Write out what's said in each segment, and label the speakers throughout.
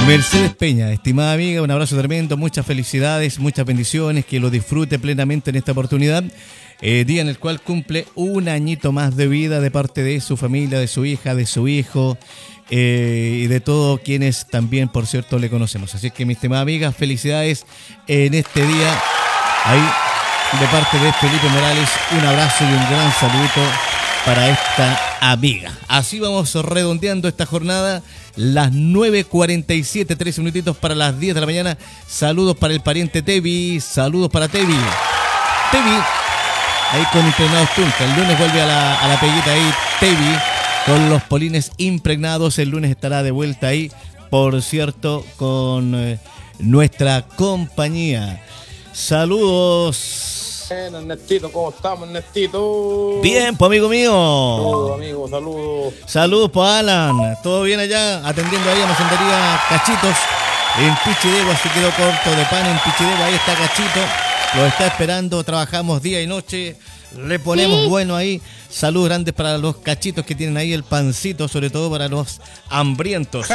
Speaker 1: Mercedes Peña, estimada amiga, un abrazo tremendo, muchas felicidades, muchas bendiciones, que lo disfrute plenamente en esta oportunidad, día en el cual cumple un añito más de vida de parte de su familia, de su hija, de su hijo y de todos quienes también, por cierto, le conocemos. Así que, mi estimada amiga, felicidades en este día, ahí de parte de Felipe Morales, un abrazo y un gran saludo para esta amiga. Así vamos redondeando esta jornada. Las 9:47, 13 minutitos para las 10 de la mañana. Saludos para el pariente Tevi. Saludos para Tevi. Tevi, ahí con impregnados Tunca. El lunes vuelve a la peguita ahí Tevi con los polines impregnados. El lunes estará de vuelta ahí, por cierto, con nuestra compañía. Saludos.
Speaker 2: Bueno, Ernestito, ¿cómo estamos, Ernestito?
Speaker 1: Bien, pues, amigo mío.
Speaker 2: Saludos, amigo, saludos.
Speaker 1: Saludos, pues, Alan. ¿Todo bien allá? Atendiendo ahí a Macendería Cachitos en Pichidegua. Se quedó corto de pan en Pichidegua. Ahí está Cachito. Lo está esperando. Trabajamos día y noche. Le ponemos bueno ahí. Saludos grandes para los cachitos que tienen ahí el pancito, sobre todo para los hambrientos.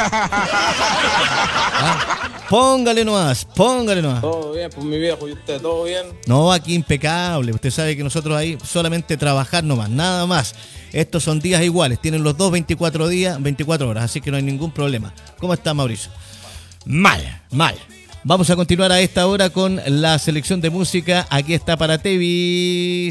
Speaker 1: ¿Ah? Póngale nomás.
Speaker 2: Todo bien, pues mi viejo, ¿y usted? ¿Todo bien?
Speaker 1: No, aquí impecable. Usted sabe que nosotros ahí solamente trabajar nomás, nada más. Estos son días iguales. Tienen los dos 24 días, 24 horas, así que no hay ningún problema. ¿Cómo está, Mauricio? Mal. Vamos a continuar a esta hora con la selección de música. Aquí está para Tevi.